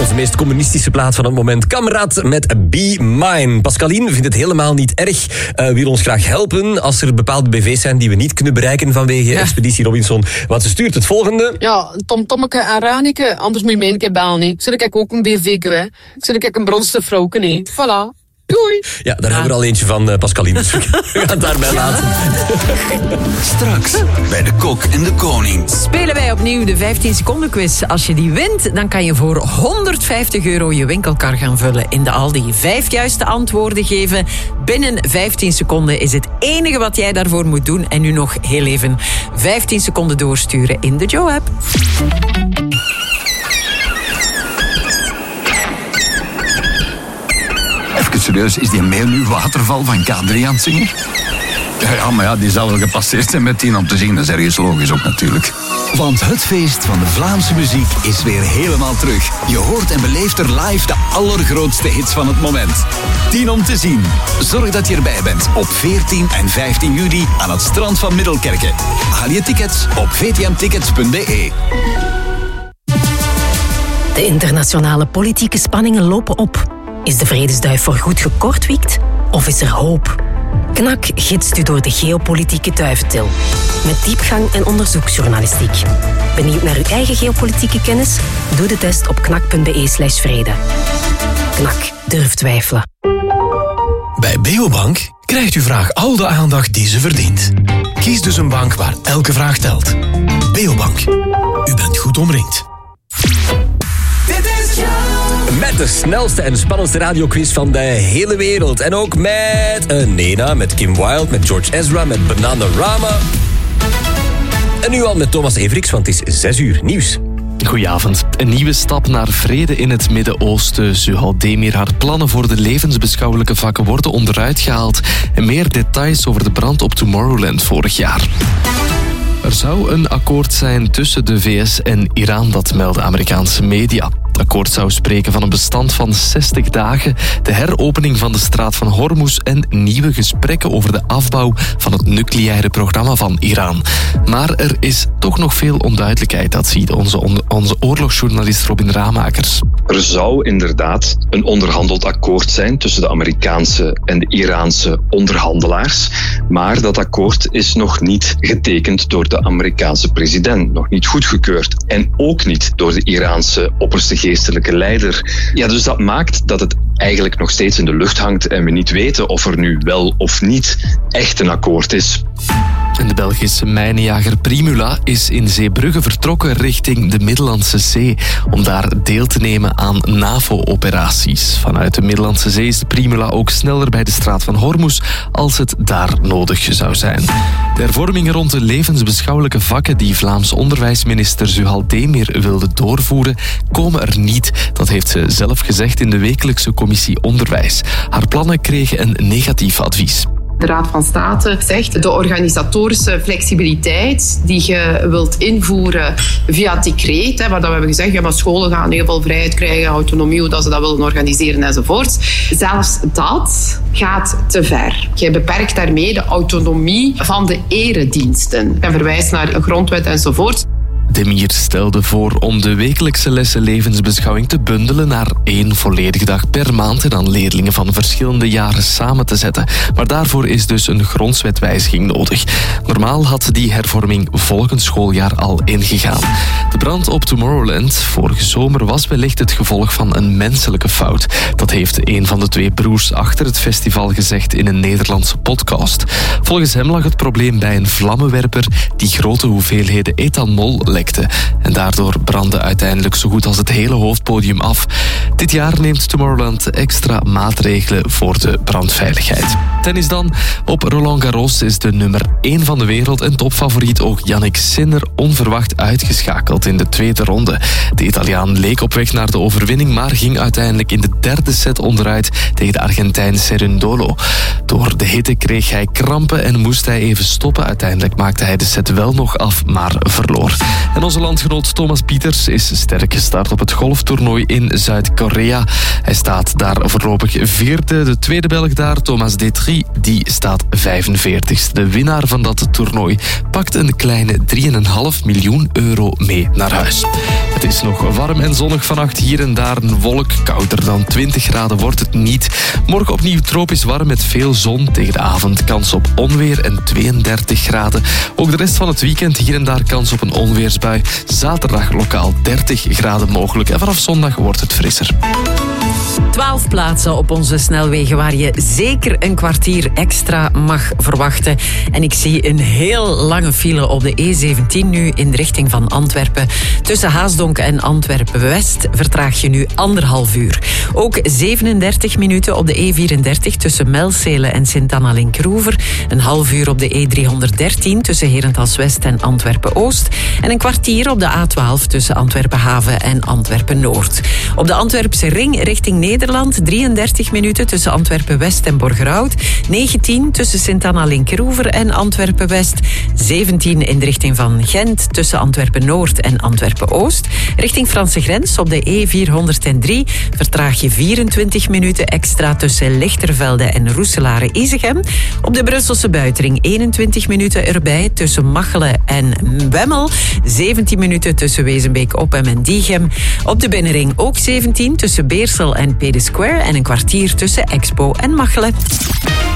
Onze meest communistische plaat van het moment. Kameraad met Be Mine. Pascaline vindt het helemaal niet erg. Wil ons graag helpen als er bepaalde BV's zijn die we niet kunnen bereiken vanwege Expeditie Robinson. Want ze stuurt het volgende. Ja, Tommeke en Raneke. Anders moet je mij een keer bellen. Ik zit ook een BV. Ik zit een bronste vrouwke. Voilà. Doei. Ja, daar hebben we er al eentje van, Pascaline. Dus we gaan het daarbij laten. Straks bij de Kok en de Koning. Spelen wij opnieuw de 15 seconden quiz. Als je die wint, dan kan je voor €150 je winkelkar gaan vullen in de Aldi. 5 juiste antwoorden geven binnen 15 seconden is het enige wat jij daarvoor moet doen. En nu nog heel even 15 seconden doorsturen in de Joe-app. Even serieus, is die mail nu Waterval van K3 aan het zingen? Ja, maar ja, die zal wel gepasseerd zijn met 10 om te zien. Dat is ergens logisch ook natuurlijk. Want het feest van de Vlaamse muziek is weer helemaal terug. Je hoort en beleeft er live de allergrootste hits van het moment. 10 om te zien. Zorg dat je erbij bent op 14 en 15 juli aan het strand van Middelkerke. Haal je tickets op vtmtickets.be. De internationale politieke spanningen lopen op. Is de vredesduif voorgoed gekortwiekt of is er hoop? KNAK gidst u door de geopolitieke duiventil. Met diepgang en onderzoeksjournalistiek. Benieuwd naar uw eigen geopolitieke kennis? Doe de test op knak.be/vrede. KNAK, durf twijfelen. Bij Beobank krijgt uw vraag al de aandacht die ze verdient. Kies dus een bank waar elke vraag telt. Beobank. U bent goed omringd. Met de snelste en spannendste radioquiz van de hele wereld. En ook met Nena, met Kim Wilde, met George Ezra, met Bananarama. En nu al met Thomas Everiks, want het is 6 uur nieuws. Goedenavond. Een nieuwe stap naar vrede in het Midden-Oosten. Zuhal Demir, haar plannen voor de levensbeschouwelijke vakken worden onderuit gehaald. En meer details over de brand op Tomorrowland vorig jaar. Er zou een akkoord zijn tussen de VS en Iran, dat melden Amerikaanse media. Het akkoord zou spreken van een bestand van 60 dagen, de heropening van de straat van Hormuz en nieuwe gesprekken over de afbouw van het nucleaire programma van Iran. Maar er is toch nog veel onduidelijkheid, dat ziet onze oorlogsjournalist Robin Ramakers. Er zou inderdaad een onderhandeld akkoord zijn tussen de Amerikaanse en de Iraanse onderhandelaars, maar dat akkoord is nog niet getekend door de Amerikaanse president, nog niet goedgekeurd en ook niet door de Iraanse opperste geestelijke leider. Ja, dus dat maakt dat het eigenlijk nog steeds in de lucht hangt en we niet weten of er nu wel of niet echt een akkoord is. En de Belgische mijnenjager Primula is in Zeebrugge vertrokken richting de Middellandse Zee om daar deel te nemen aan NAVO-operaties. Vanuit de Middellandse Zee is de Primula ook sneller bij de straat van Hormuz als het daar nodig zou zijn. De hervormingen rond de levensbeschouwelijke vakken die Vlaams onderwijsminister Zuhal Demir wilde doorvoeren, komen er niet. Dat heeft ze zelf gezegd in de wekelijkse commissie Onderwijs. Haar plannen kregen een negatief advies. De Raad van State zegt de organisatorische flexibiliteit die je wilt invoeren via het decreet, waar we hebben gezegd, ja, maar scholen gaan heel veel vrijheid krijgen, autonomie, hoe dat ze dat willen organiseren enzovoort. Zelfs dat gaat te ver. Je beperkt daarmee de autonomie van de erediensten en verwijst naar een grondwet enzovoort. Demir stelde voor om de wekelijkse lessen levensbeschouwing te bundelen naar 1 volledige dag per maand en dan leerlingen van verschillende jaren samen te zetten. Maar daarvoor is dus een grondwetwijziging nodig. Normaal had die hervorming volgend schooljaar al ingegaan. De brand op Tomorrowland vorige zomer was wellicht het gevolg van een menselijke fout. Dat heeft een van de 2 broers achter het festival gezegd in een Nederlandse podcast. Volgens hem lag het probleem bij een vlammenwerper die grote hoeveelheden ethanol lekte. En daardoor brandde uiteindelijk zo goed als het hele hoofdpodium af. Dit jaar neemt Tomorrowland extra maatregelen voor de brandveiligheid. Tennis dan. Op Roland Garros is de nummer 1 van de wereld en topfavoriet ook Jannik Sinner onverwacht uitgeschakeld in de 2e ronde. De Italiaan leek op weg naar de overwinning, maar ging uiteindelijk in de 3e set onderuit tegen de Argentijn Cerundolo. Door de hitte kreeg hij krampen en moest hij even stoppen. Uiteindelijk maakte hij de set wel nog af, maar verloor. En onze landgenoot Thomas Pieters is sterk gestart op het golftoernooi in Zuid-Korea. Hij staat daar voorlopig 4e. De tweede Belg daar, Thomas Detry, die staat 45ste. De winnaar van dat toernooi pakt een kleine €3,5 miljoen mee naar huis. Het is nog warm en zonnig vannacht. Hier en daar een wolk. Kouder dan 20 graden wordt het niet. Morgen opnieuw tropisch warm met veel zon. Tegen de avond kans op onweer en 32 graden. Ook de rest van het weekend hier en daar kans op een onweersbui. Zaterdag lokaal 30 graden mogelijk. En vanaf zondag wordt het frisser. 12 plaatsen op onze snelwegen waar je zeker een kwartier extra mag verwachten. En ik zie een heel lange file op de E17 nu in de richting van Antwerpen. Tussen Haasdonk en Antwerpen-West vertraag je nu 1,5 uur. Ook 37 minuten op de E34 tussen Melcele en Sint-Anna-Linkroever. Een half uur op de E313 tussen Herentals-West en Antwerpen-Oost. En een kwartier op de A12 tussen Antwerpen-Haven en Antwerpen-Noord. Op de Antwerpse ring richting Nederland 33 minuten tussen Antwerpen-West en Borgerhout. 19 tussen Sint-Anna-Linkroever en Antwerpen-West. 17 in de richting van Gent tussen Antwerpen-Noord en Antwerpen-Oost. Richting Franse grens op de E403 vertraag je 24 minuten extra tussen Lichtervelde en Roeselare-Isegem. Op de Brusselse buitenring 21 minuten erbij tussen Machelen en Wemmel. 17 minuten tussen Wezenbeek-Oppem en Diegem. Op de binnenring ook 17 tussen Beersel en Pede Square en een kwartier tussen Expo en Machelen.